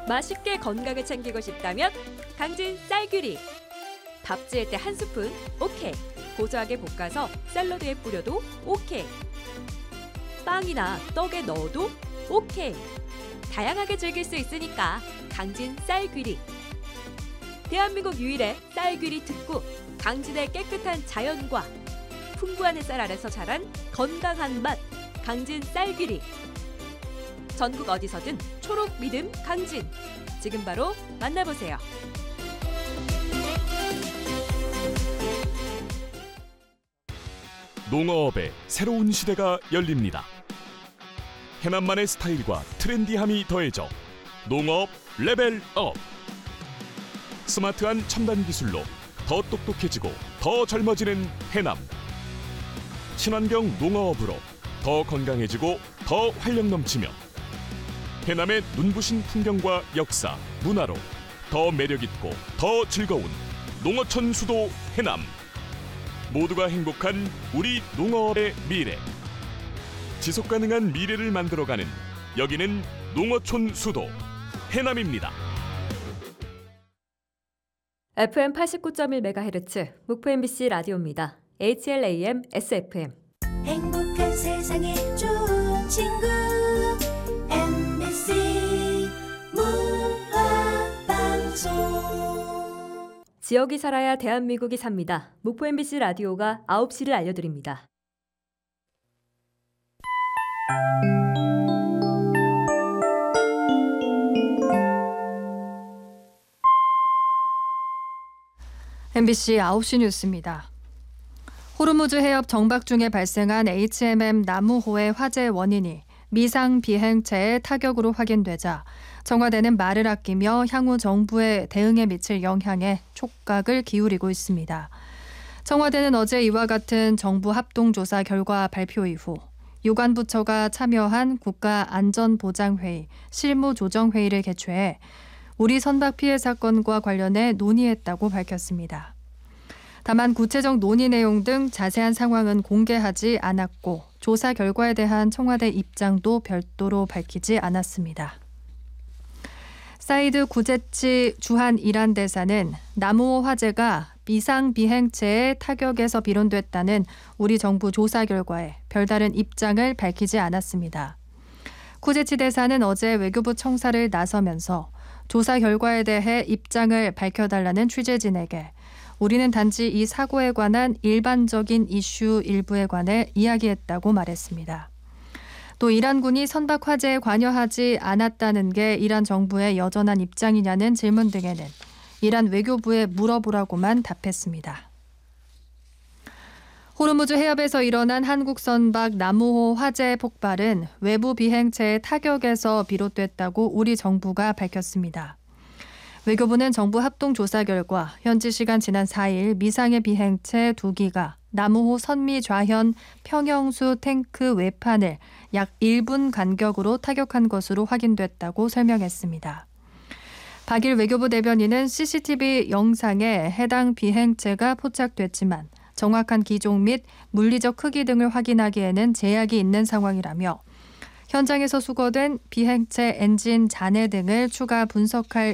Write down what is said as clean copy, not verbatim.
맛있게 건강을 챙기고 싶다면 강진 쌀귀리. 밥 지을 때 한 스푼 오케이. 고소하게 볶아서 샐러드에 뿌려도 오케이. 빵이나 떡에 넣어도 오케이. 다양하게 즐길 수 있으니까 강진 쌀귀리. 대한민국 유일의 쌀귀리 특구, 강진의 깨끗한 자연과 풍부한 햇살 아래서 자란 건강한 맛, 강진 쌀귀리. 전국 어디서든 초록 믿음 강진. 지금 바로 만나보세요. 농어업의 새로운 시대가 열립니다. 해남만의 스타일과 트렌디함이 더해져 농어업 레벨업. 스마트한 첨단 기술로 더 똑똑해지고 더 젊어지는 해남. 친환경 농어업으로 더 건강해지고 더 활력 넘치며 해남의 눈부신 풍경과 역사, 문화로 더 매력있고 더 즐거운 농어촌 수도 해남. 모두가 행복한 우리 농어업의 미래. 지속가능한 미래를 만들어가는 여기는 농어촌 수도 해남입니다. FM 89.1MHz 목포 MBC 라디오입니다. HLAM SFM. 행복한 세상에 좋은 친구 MBC 문화방송. 지역이 살아야 대한민국이 삽니다. 목포 MBC 라디오가 9시를 알려드립니다. MBC 9시 뉴스입니다. 호르무즈 해협 정박 중에 발생한 HMM 나무호의 화재 원인이 미상 비행체의 타격으로 확인되자 청와대는 말을 아끼며 향후 정부의 대응에 미칠 영향에 촉각을 기울이고 있습니다. 청와대는 어제 이와 같은 정부 합동조사 결과 발표 이후 유관부처가 참여한 국가안전보장회의, 실무조정회의를 개최해 우리 선박 피해 사건과 관련해 논의했다고 밝혔습니다. 다만 구체적 논의 내용 등 자세한 상황은 공개하지 않았고 조사 결과에 대한 청와대 입장도 별도로 밝히지 않았습니다. 사이드 구제치 주한 이란 대사는 나무호 화재가 미상 비행체의 타격에서 비롯됐다는 우리 정부 조사 결과에 별다른 입장을 밝히지 않았습니다. 쿠제치 대사는 어제 외교부 청사를 나서면서 조사 결과에 대해 입장을 밝혀달라는 취재진에게 우리는 단지 이 사고에 관한 일반적인 이슈 일부에 관해 이야기했다고 말했습니다. 또 이란군이 선박 화재에 관여하지 않았다는 게 이란 정부의 여전한 입장이냐는 질문 등에는 이란 외교부에 물어보라고만 답했습니다. 호르무즈 해협에서 일어난 한국 선박 나무호 화재 폭발은 외부 비행체의 타격에서 비롯됐다고 우리 정부가 밝혔습니다. 외교부는 정부 합동조사 결과 현지 시간 지난 4일 미상의 비행체 2기가 나무호 선미 좌현 평형수 탱크 외판을 약 1분 간격으로 타격한 것으로 확인됐다고 설명했습니다. 박일 외교부 대변인은 CCTV 영상에 해당 비행체가 포착됐지만 정확한 기종 및 물리적 크기 등을 확인하기에는 제약이 있는 상황이라며 현장에서 수거된 비행체 엔진 잔해 등을 추가 분석할